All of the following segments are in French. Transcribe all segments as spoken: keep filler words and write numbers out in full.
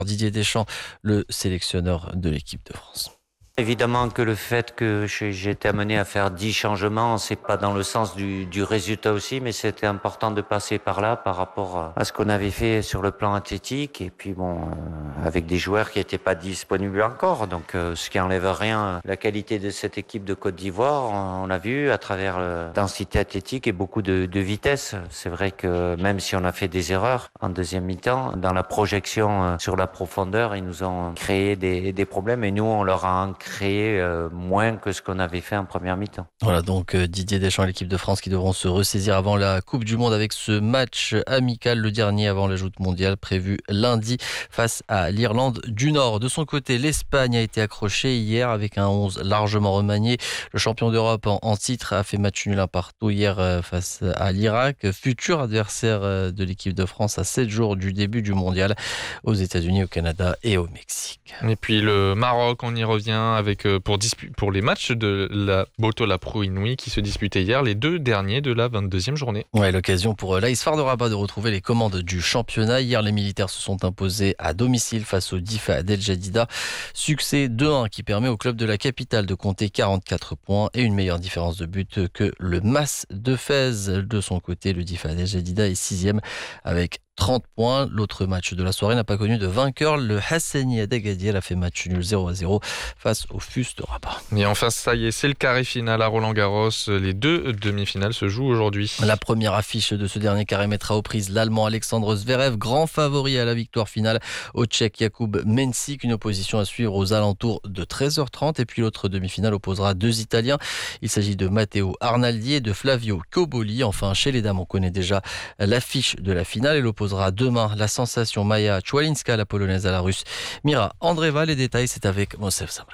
Didier Deschamps, le sélectionneur de l'équipe de France. Évidemment que le fait que j'ai été amené à faire dix changements, c'est pas dans le sens du, du résultat aussi, mais c'était important de passer par là par rapport à ce qu'on avait fait sur le plan athlétique et puis bon, euh, avec des joueurs qui n'étaient pas disponibles encore, donc euh, ce qui enlève rien la qualité de cette équipe de Côte d'Ivoire. On a vu à travers la densité athlétique et beaucoup de, de vitesse. C'est vrai que même si on a fait des erreurs en deuxième mi-temps, dans la projection euh, sur la profondeur, ils nous ont créé des, des problèmes et nous on leur a créé euh, moins que ce qu'on avait fait en première mi-temps. Voilà donc euh, Didier Deschamps et l'équipe de France qui devront se ressaisir avant la Coupe du Monde avec ce match amical, le dernier avant la joute mondiale prévu lundi face à l'Irlande du Nord. De son côté, l'Espagne a été accrochée hier avec un onze largement remanié. Le champion d'Europe en, en titre a fait match nul un partout hier euh, face à l'Irak, futur adversaire euh, de l'équipe de France à sept jours du début du mondial aux États-Unis, au Canada et au Mexique. Et puis le Maroc, on y revient avec pour, dispu- pour les matchs de la Botola Pro Inouï qui se disputaient hier, les deux derniers de la vingt-deuxième journée. Ouais, l'occasion pour l'A S F A R de Rabat de retrouver les commandes du championnat. Hier, les militaires se sont imposés à domicile face au D I F A d'El Jadida. Succès deux un qui permet au club de la capitale de compter quarante-quatre points et une meilleure différence de but que le Mas de Fès. De son côté, le D I F A d'El Jadida est sixième avec trente points. L'autre match de la soirée n'a pas connu de vainqueur. Le Hassani d'Agadir a fait match nul zéro à zéro face au F U S de Rabat. Et enfin, ça y est, c'est le carré final à Roland-Garros. Les deux demi-finales se jouent aujourd'hui. La première affiche de ce dernier carré mettra aux prises l'Allemand Alexandre Zverev, grand favori à la victoire finale au Tchèque Jakub Mensik. Une opposition à suivre aux alentours de treize heures trente. Et puis l'autre demi-finale opposera deux Italiens. Il s'agit de Matteo Arnaldi et de Flavio Cobolli. Enfin, chez les dames, on connaît déjà l'affiche de la finale. Elle opposera demain la sensation Maya Chwalinska, la polonaise à la russe Mira Andreeva. Les détails, c'est avec Mosef Sabret.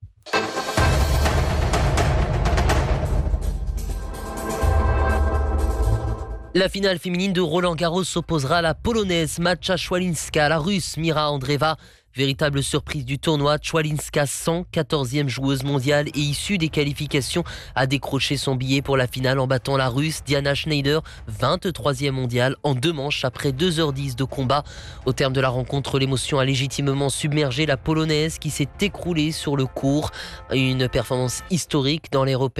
La finale féminine de Roland-Garros s'opposera à la polonaise Maja Chwalinska, à la russe Mira Andreeva. Véritable surprise du tournoi, Chwalinska, cent quatorzième joueuse mondiale et issue des qualifications, a décroché son billet pour la finale en battant la russe Diana Schneider, vingt-troisième mondiale, en deux manches après deux heures dix de combat. Au terme de la rencontre, l'émotion a légitimement submergé la polonaise qui s'est écroulée sur le court. Une performance historique dans les repères